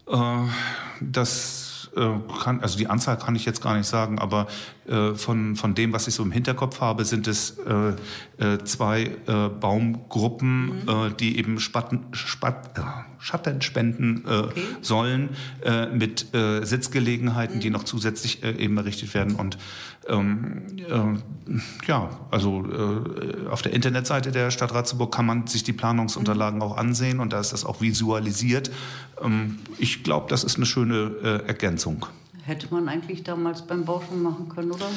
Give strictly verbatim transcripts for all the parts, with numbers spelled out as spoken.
Äh, das kann, also die Anzahl kann ich jetzt gar nicht sagen, aber äh, von, von dem, was ich so im Hinterkopf habe, sind es äh, äh, zwei äh, Baumgruppen, mhm. äh, die eben Spatten, Spat, äh, Schatten spenden äh, okay. sollen, äh, mit äh, Sitzgelegenheiten, mhm. die noch zusätzlich äh, eben errichtet werden. Und ähm, äh, ja, also äh, auf der Internetseite der Stadt Ratzeburg kann man sich die Planungsunterlagen mhm. auch ansehen und da ist das auch visualisiert. Ähm, ich glaube, das ist eine schöne äh, Ergänzung. Hätte man eigentlich damals beim Bau schon machen können, oder?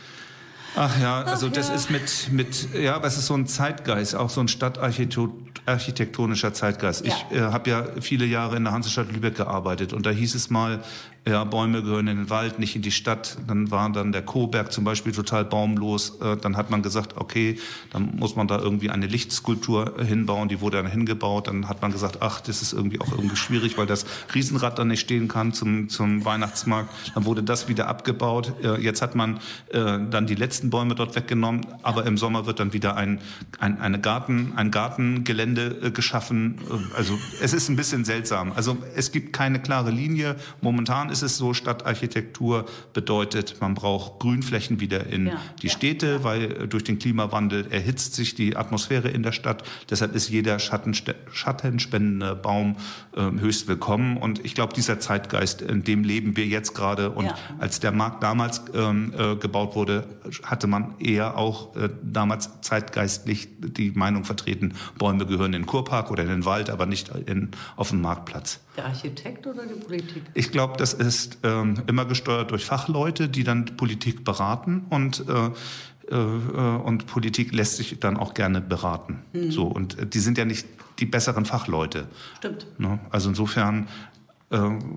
Ach ja, also Ach das ja. ist mit, mit, ja, aber es ist so ein Zeitgeist, auch so ein stadtarchitektonischer Zeitgeist. Ja. Ich äh, habe ja viele Jahre in der Hansestadt Lübeck gearbeitet und da hieß es mal, ja, Bäume gehören in den Wald, nicht in die Stadt. Dann war dann der Koberg zum Beispiel total baumlos. Äh, dann hat man gesagt, okay, dann muss man da irgendwie eine Lichtskulptur hinbauen. Die wurde dann hingebaut. Dann hat man gesagt, ach, das ist irgendwie auch irgendwie schwierig, weil das Riesenrad da nicht stehen kann zum, zum Weihnachtsmarkt. Dann wurde das wieder abgebaut. Äh, jetzt hat man äh, dann die letzten Bäume dort weggenommen. Aber im Sommer wird dann wieder ein, ein, eine Garten, ein Gartengelände äh, geschaffen. Äh, also es ist ein bisschen seltsam. Also es gibt keine klare Linie. Momentan ist es so, Stadtarchitektur bedeutet, man braucht Grünflächen wieder in ja, die ja, Städte, ja. weil durch den Klimawandel erhitzt sich die Atmosphäre in der Stadt. Deshalb ist jeder Schattenste- schattenspendende Baum äh, höchst willkommen. Und ich glaube, dieser Zeitgeist, in dem leben wir jetzt gerade. Und ja. als der Markt damals ähm, äh, gebaut wurde, hatte man eher auch äh, damals zeitgeistlich die Meinung vertreten, Bäume gehören in den Kurpark oder in den Wald, aber nicht in, auf den Marktplatz. Der Architekt oder die Politik? Ich glaube, das ist ähm, immer gesteuert durch Fachleute, die dann Politik beraten und äh, äh, und Politik lässt sich dann auch gerne beraten. Mhm. So, und äh, die sind ja nicht die besseren Fachleute. Stimmt. Ne? Also insofern äh,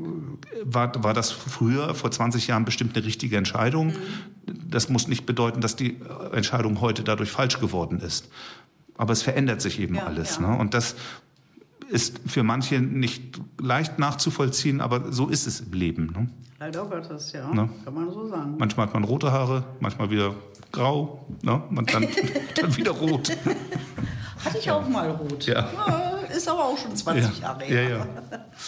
war, war das früher, vor zwanzig Jahren, bestimmt eine richtige Entscheidung. Mhm. Das muss nicht bedeuten, dass die Entscheidung heute dadurch falsch geworden ist. Aber es verändert sich eben ja, alles. Ja. Ne? Und das ist für manche nicht leicht nachzuvollziehen, aber so ist es im Leben. Ne? Leider Gottes, ja, ne? Kann man so sagen. Manchmal hat man rote Haare, manchmal wieder grau, ne? Und dann, dann wieder rot. Hatte ich auch mal rot. Ja. Ja, ist aber auch schon zwanzig ja. Jahre her. Ja, ja.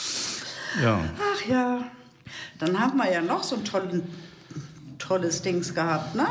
Ja. Ach ja, dann haben wir ja noch so ein tollen, tolles Dings gehabt, ne?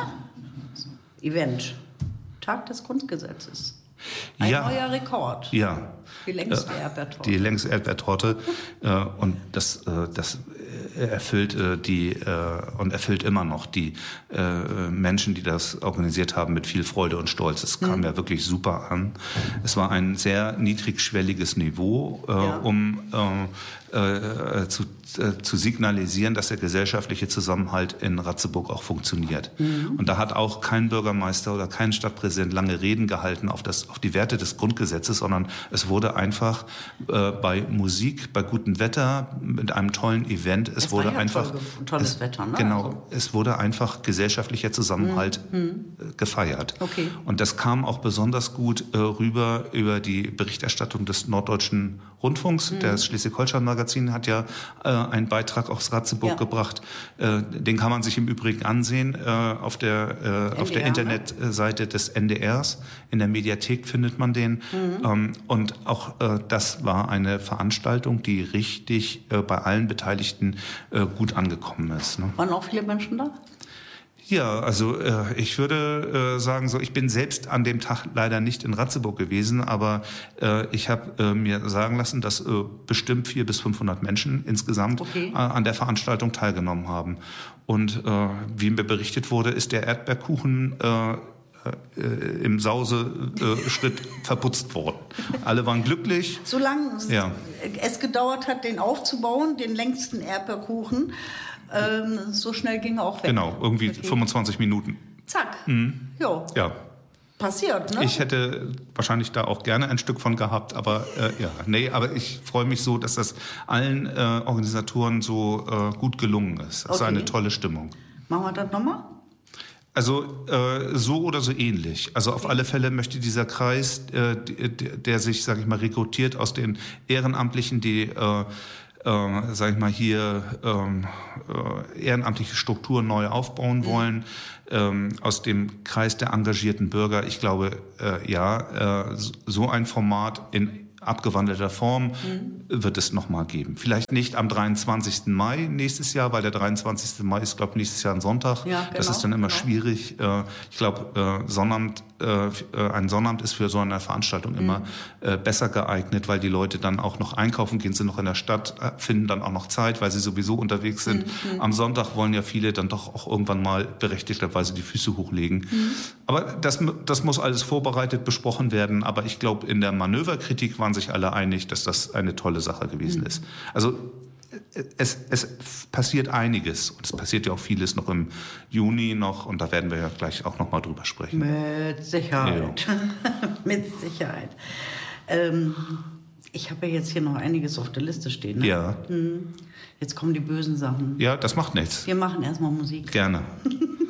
Event. Tag des Grundgesetzes. Ein ja. neuer Rekord. Ja. Die längste Erdbeertorte. Die längste Erdbeertorte. Äh, und das, äh, das erfüllt äh, die äh, und erfüllt immer noch die äh, Menschen, die das organisiert haben, mit viel Freude und Stolz. Es kam mhm. ja wirklich super an. Es war ein sehr niedrigschwelliges Niveau, äh, ja. um äh, äh, zu, äh, zu signalisieren, dass der gesellschaftliche Zusammenhalt in Ratzeburg auch funktioniert. Mhm. Und da hat auch kein Bürgermeister oder kein Stadtpräsident lange Reden gehalten auf, das, auf die Werte des Grundgesetzes, sondern es wurde einfach äh, bei Musik, bei gutem Wetter, mit einem tollen Event, es, es wurde ja einfach toll, tolles es, Wetter, ne? Genau, also. es wurde einfach gesellschaftlicher Zusammenhalt mhm. gefeiert. Okay. Und das kam auch besonders gut äh, rüber über die Berichterstattung des Norddeutschen Rundfunks. Mhm. Das Schleswig-Holstein-Magazin hat ja äh, einen Beitrag aus Ratzeburg ja. gebracht. Äh, den kann man sich im Übrigen ansehen äh, auf der äh, auf der Internetseite des N D Rs. In der Mediathek findet man den. Mhm. Ähm, und auch äh, das war eine Veranstaltung, die richtig äh, bei allen Beteiligten äh, gut angekommen ist. Ne? Waren auch viele Menschen da? Ja, also äh, ich würde äh, sagen, so ich bin selbst an dem Tag leider nicht in Ratzeburg gewesen, aber äh, ich habe äh, mir sagen lassen, dass äh, bestimmt vierhundert bis fünfhundert Menschen insgesamt okay. äh, an der Veranstaltung teilgenommen haben. Und äh, wie mir berichtet wurde, ist der Erdbeerkuchen äh, äh, im Sauseschritt äh, verputzt worden. Alle waren glücklich. Solange ja. es gedauert hat, den aufzubauen, den längsten Erdbeerkuchen, Ähm, so schnell ging er auch weg. Genau, irgendwie okay. fünfundzwanzig Minuten. Zack. Mhm. Jo. Ja. Passiert, ne? Ich hätte wahrscheinlich da auch gerne ein Stück von gehabt, aber äh, ja, nee, aber ich freue mich so, dass das allen äh, Organisatoren so äh, gut gelungen ist. Das okay. ist eine tolle Stimmung. Machen wir das nochmal? Also äh, so oder so ähnlich. Also auf alle Fälle möchte dieser Kreis, äh, der, der sich, sage ich mal, rekrutiert aus den Ehrenamtlichen, die äh, Äh, sag ich mal, hier ähm, äh, ehrenamtliche Strukturen neu aufbauen wollen, ähm, aus dem Kreis der engagierten Bürger. Ich glaube, äh, ja, äh, so ein Format in abgewandelter Form mhm. wird es nochmal geben. Vielleicht nicht am dreiundzwanzigsten Mai nächstes Jahr, weil der dreiundzwanzigste Mai ist, glaube ich, nächstes Jahr ein Sonntag. Ja, genau, das ist dann immer genau. schwierig. Ich glaube, Sonnabend, ein Sonnabend ist für so eine Veranstaltung mhm. immer besser geeignet, weil die Leute dann auch noch einkaufen gehen, sind noch in der Stadt, finden dann auch noch Zeit, weil sie sowieso unterwegs sind. Mhm. Am Sonntag wollen ja viele dann doch auch irgendwann mal berechtigterweise die Füße hochlegen. Mhm. Aber das, das muss alles vorbereitet besprochen werden. Aber ich glaube, in der Manöverkritik waren sich alle einig, dass das eine tolle Sache gewesen mhm. ist. Also es, es passiert einiges. Und es passiert ja auch vieles noch im Juni noch. Und da werden wir ja gleich auch noch mal drüber sprechen. Mit Sicherheit. Ja. Mit Sicherheit. Ähm, ich habe ja jetzt hier noch einiges auf der Liste stehen. Ne? Ja. Jetzt kommen die bösen Sachen. Ja, das macht nichts. Wir machen erstmal Musik. Gerne.